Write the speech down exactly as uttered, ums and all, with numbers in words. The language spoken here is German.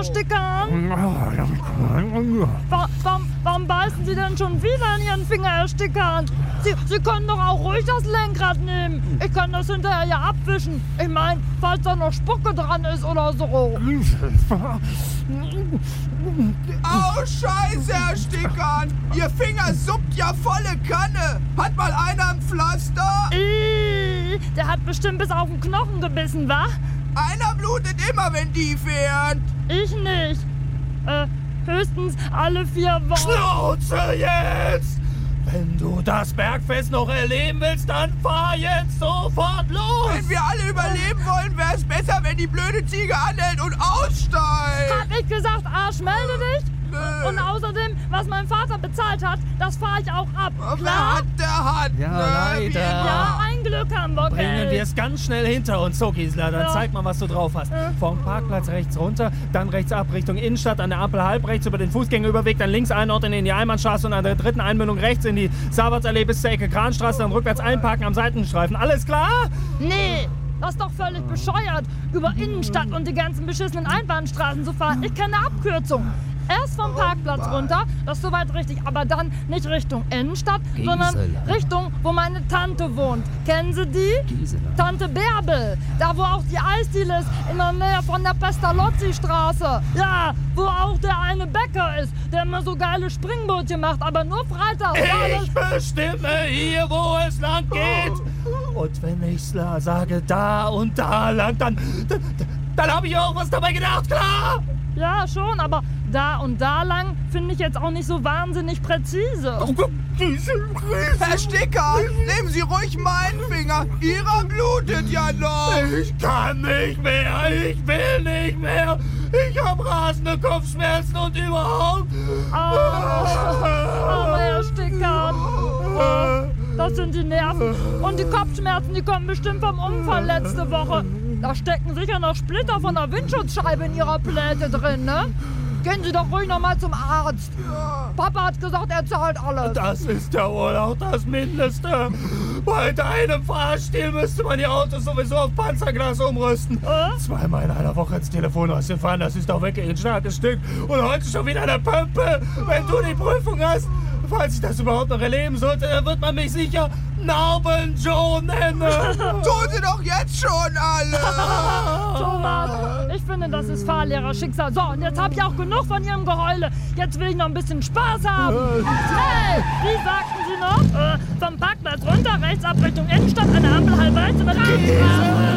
Herr Stickan? Wa warum, warum beißen Sie denn schon wieder in Ihren Finger, Herr Stickan? Sie, Sie können doch auch ruhig das Lenkrad nehmen. Ich kann das hinterher ja abwischen. Ich meine, falls da noch Spucke dran ist oder so. Au, Scheiße, Herr Stickan! Ihr Finger suppt ja volle Kanne! Hat mal einer ein Pflaster? Ih, der hat bestimmt bis auf den Knochen gebissen, wa? Einer blutet immer, wenn die fährt! Ich nicht. Äh, höchstens alle vier Wochen. Schnauze jetzt! Wenn du das Bergfest noch erleben willst, dann fahr jetzt sofort los! Wenn wir alle überleben wollen, wäre es besser, wenn die blöde Ziege anhält und aussteigt! Hab ich gesagt, Arsch, melde dich? Nö. Und außerdem, was mein Vater bezahlt hat, das fahre ich auch ab. Wer Klar? hat, der hat! Ja, ne? leider. Wie immer. Ja, ein Glück haben wir, Bringen gell? wir es ganz schnell hinter uns, so Gisela, dann Ja. zeig mal, was du drauf hast. Ja. Vom Parkplatz rechts runter, dann rechts ab Richtung Innenstadt, an der Ampel halb rechts über den Fußgängerüberweg, dann links einordnen in die Einbahnstraße und an der dritten Einmündung rechts in die Savartallee bis zur Ecke Kranstraße, dann rückwärts einparken am Seitenstreifen. Alles klar? Nee, das ist doch völlig bescheuert, über Innenstadt und die ganzen beschissenen Einbahnstraßen zu fahren. Ich kenne eine Abkürzung. Erst vom Parkplatz runter, das ist soweit richtig, aber dann nicht Richtung Innenstadt, sondern Gisela. Richtung, wo meine Tante wohnt. Kennen Sie die? Gisela. Tante Bärbel, da wo auch die Eisdiele ist, in der Nähe von der Pestalozzi-Straße. Ja, wo auch der eine Bäcker ist, der immer so geile Springbrötchen macht, aber nur freitags. Ja, Ich bestimme hier, wo es lang geht. Und wenn ich sage, da und da lang, dann, dann, dann habe ich auch was dabei gedacht, klar? ja, schon, aber da und da lang finde ich jetzt auch nicht so wahnsinnig präzise. Herr Stickan, nehmen Sie ruhig meinen Finger. Ihrer blutet ja noch. Ich kann nicht mehr, ich will nicht mehr. Ich habe rasende Kopfschmerzen und überhaupt. Oh, Herr Stickan. Oh, das sind die Nerven. Und die Kopfschmerzen, die kommen bestimmt vom Unfall letzte Woche. Da stecken sicher noch Splitter von der Windschutzscheibe in Ihrer Pläte drin, ne? Gehen Sie doch ruhig noch mal zum Arzt. Papa hat gesagt, er zahlt alles. Das ist ja wohl auch das Mindeste. Bei deinem Fahrstil müsste man die Autos sowieso auf Panzerglas umrüsten. Äh? Zweimal in einer Woche ins Telefonhäuschen fahren, das ist doch wirklich ein starkes Stück. Und heute schon wieder eine Pömpe. Wenn du die Prüfung hast, falls ich das überhaupt noch erleben sollte, dann wird man mich sicher Narben Joe nennen. Tun Sie doch jetzt schon alle. Thomas, ich finde, das ist Fahrlehrer-Schicksal. So, und jetzt habe ich auch genug von Ihrem Geheule. Jetzt will ich noch ein bisschen Spaß haben. Hey, wie sagten Sie noch? Äh, vom Parkplatz runter, rechts ab Richtung Innenstadt, eine Ampel halb rechts und eine Radstraße.